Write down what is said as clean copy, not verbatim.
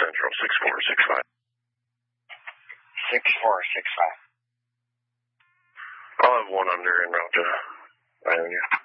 Central, 6465. 6465. I'll have one under en route to Ionia.